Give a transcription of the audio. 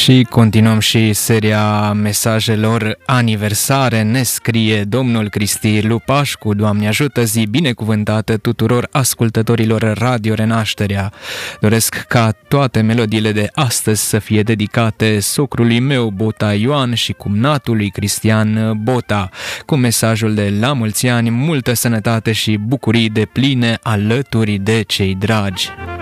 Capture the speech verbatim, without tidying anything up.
Și continuăm și seria mesajelor aniversare. Ne scrie domnul Cristi Lupașcu: Doamne ajută, zi binecuvântată tuturor ascultătorilor Radio Renașterea. Doresc ca toate melodiile de astăzi să fie dedicate socrului meu Bota Ioan și cumnatului Cristian Bota, cu mesajul de la mulți ani, multă sănătate și bucurii de pline alături de cei dragi.